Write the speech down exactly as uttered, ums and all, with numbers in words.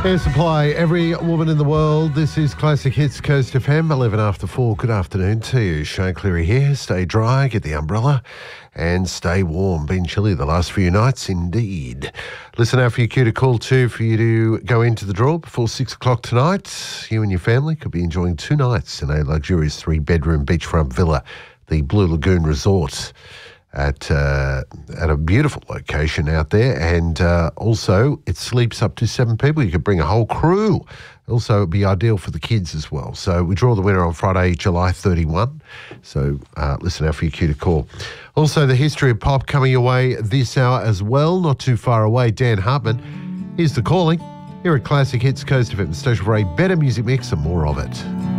Air Supply, every woman in the world. This is Classic Hits Coast F M, eleven after four. Good afternoon to you. Shane Cleary here. Stay dry, get the umbrella, and stay warm. Been chilly the last few nights, indeed. Listen out for your cue to call too for you to go into the draw before six o'clock tonight. You and your family could be enjoying two nights in a luxurious three-bedroom beachfront villa, the Blue Lagoon Resort, at uh, at a beautiful location out there, and uh, also it sleeps up to seven people. You could bring a whole crew. Also, it'd be ideal for the kids as well. So we draw the winner on Friday, July thirty-first. So uh, listen out for your cue to call. Also, the history of pop coming your way this hour as well, not too far away. Dan Hartman, here's the calling. Here at Classic Hits Coast F M, the station for a better music mix and more of it.